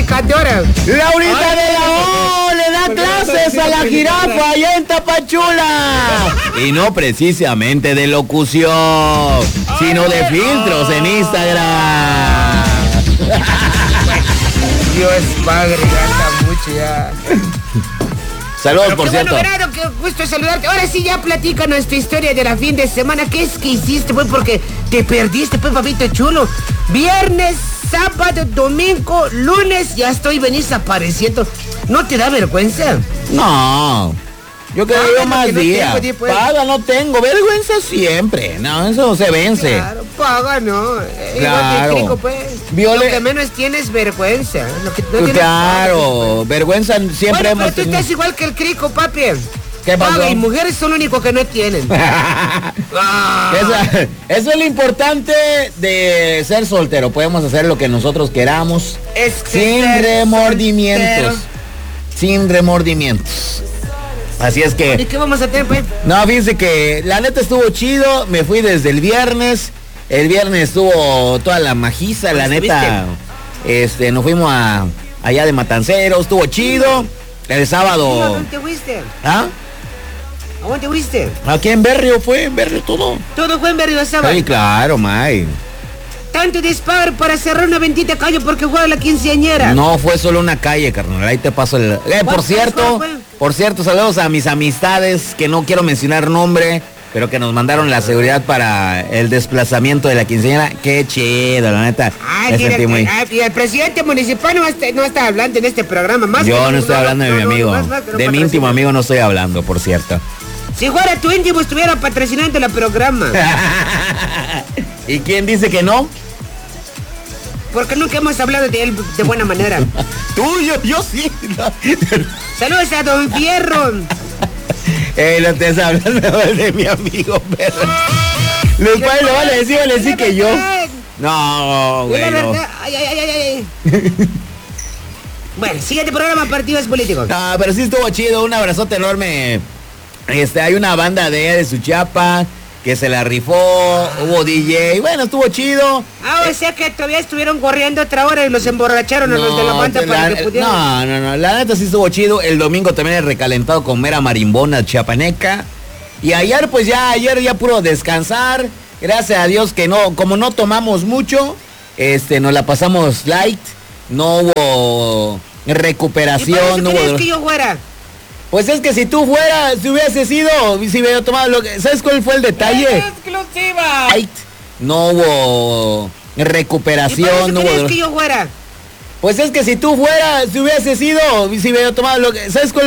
explicadora. Laurita de la O le da clases a la jirafa allá en Tapachula. Y no precisamente de locución, sino de filtros en Instagram. Dios padre, gasta mucho ya. Saludos, pero por cierto. Bueno, Verano, qué gusto saludarte. Ahora sí, ya platícanos tu historia de la fin de semana. ¿Qué es que hiciste, pues? Porque te perdiste, pues, papito chulo. Viernes, sábado, domingo, lunes, ya venís apareciendo. ¿No te da vergüenza? No. Yo creo más días. Paga, no tengo. Vergüenza siempre. No, eso se vence. Claro, paga, no. Claro. Crico, pues. Lo que menos tienes vergüenza. Lo que no claro, vergüenza siempre hemos tenido. Pero tú estás igual que el Crico, papi. ¿Qué pasó? Paga, y mujeres son lo único que no tienen. Eso es lo importante de ser soltero. Podemos hacer lo que nosotros queramos. Sin remordimientos. Sin remordimientos. Así es que... ¿Y qué vamos a tener, pues? No, fíjense que la neta estuvo chido. Me fui desde el viernes. El viernes estuvo toda la majiza, la neta. Nos fuimos allá de Matanceros, estuvo chido. El sábado... ¿A dónde te fuiste? ¿Ah? ¿A dónde fuiste? Aquí en Berrio todo. ¿Todo fue en Berrio el sábado? Sí, claro, May. Tanto disparo para cerrar una bendita calle porque juega la quinceañera. No, fue solo una calle, carnal. Ahí te paso el... Por cierto, saludos a mis amistades, que no quiero mencionar nombre, pero que nos mandaron la seguridad para el desplazamiento de la quinceañera. Qué chido, la neta. Y el presidente municipal no está hablando en este programa. Yo no estoy hablando de mi amigo. De mi íntimo amigo no estoy hablando, por cierto. Si fuera tu íntimo, estuviera patrocinando el programa. ¿Y quién dice que no? Porque nunca hemos hablado de él de buena manera. Tú, yo sí. No. Saludos a Don Fierro. No estés hablando de mi amigo, perro. Los padres lo van a decir que yo. No, güey. La verdad. Ay. Bueno, siguiente programa, partidos políticos. No, pero sí estuvo chido. Un abrazote enorme. Hay una banda de Suchiapa que se la rifó, hubo DJ, bueno, estuvo chido. O sea que todavía estuvieron corriendo otra hora y los emborracharon a los de la banda para que pudieran... No, la neta sí estuvo chido. El domingo también el recalentado con mera marimbona chiapaneca. Y ayer ya puro descansar. Gracias a Dios que como no tomamos mucho, nos la pasamos light. No hubo recuperación, no hubo... que yo fuera? Pues es que si tú fueras, si hubieses ido, si hubiera tomado lo que... ¿Sabes cuál fue el detalle? ¡Exclusiva! No hubo recuperación, no hubo... que yo fuera? Pues es que si tú fueras, si hubieses ido, si hubiera tomado lo que... ¿Sabes cuál